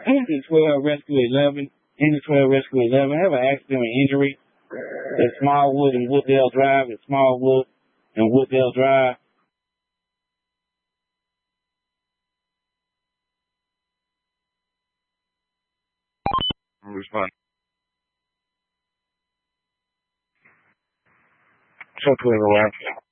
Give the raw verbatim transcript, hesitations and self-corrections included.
Engine twelve Rescue eleven. Engine twelve Rescue eleven. I have an accident and injury at Smallwood and Wooddale Drive. At Smallwood and Wooddale Drive. Respond. Truck to the left.